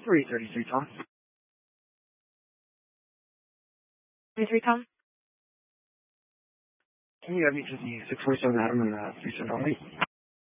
333 Tom. 33 Tom. Can you have me to the 647 Adam and 37 only?